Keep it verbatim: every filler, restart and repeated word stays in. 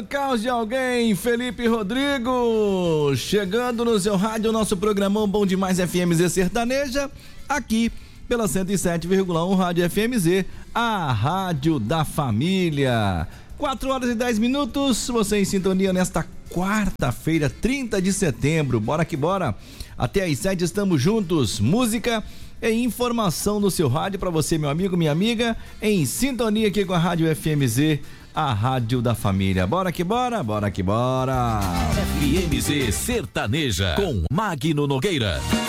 caos de alguém, Felipe Rodrigo, chegando no seu rádio, nosso programão Bom Demais F M Z Sertaneja, aqui pela cento e sete vírgula um Rádio F M Z, a rádio da família. quatro horas e dez minutos, você em sintonia nesta quarta-feira, trinta de setembro, bora que bora, até às sete estamos juntos, música e informação no seu rádio para você, meu amigo, minha amiga, em sintonia aqui com a Rádio F M Z, a rádio da família. Bora que bora, bora que bora. F M Z Sertaneja com Magno Nogueira.